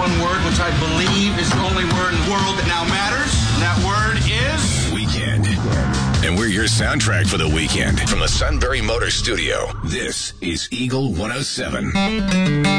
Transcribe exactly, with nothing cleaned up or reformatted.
one word, which I believe is the only word in the world that now matters. And that word is... Weekend. And we're your soundtrack for the weekend. From the Sunbury Motor Studio, this is Eagle one oh seven.